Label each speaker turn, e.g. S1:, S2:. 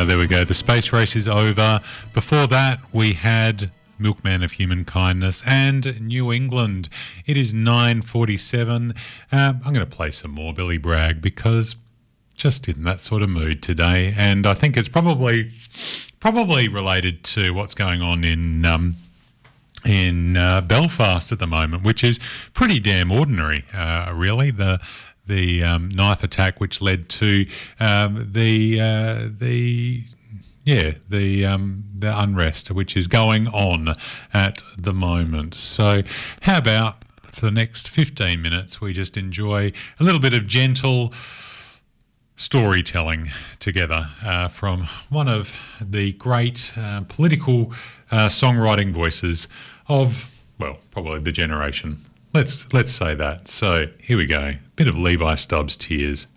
S1: There we go. The space race is over. Before that, we had Milkman of Human Kindness and New England. It is 9:47. I'm going to play some more Billy Bragg because just in that sort of mood today, and I think it's probably related to what's going on in Belfast at the moment, which is pretty damn ordinary, really. The knife attack which led to the unrest which is going on at the moment. So how about for the next 15 minutes we just enjoy a little bit of gentle storytelling together from one of the great political songwriting voices of, well, probably the generation. Let's say that. So here we go. Bit of Levi Stubbs' Tears.